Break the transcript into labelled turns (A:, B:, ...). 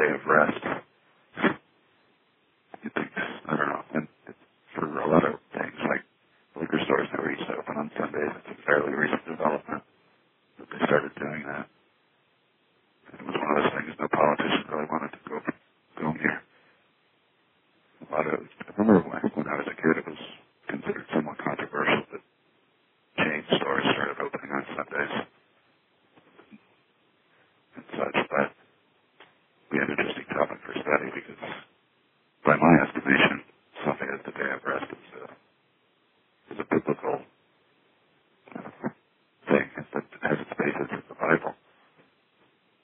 A: day of rest. You think, I don't know, and for a lot of things, like liquor stores never used to open on Sundays. It's a fairly recent development that they started doing that. It was one of those things no politician really wanted to go near. I remember when I was a kid, it was considered somewhat controversial that chain stores started opening on Sundays and such, but we had an interesting topic for study because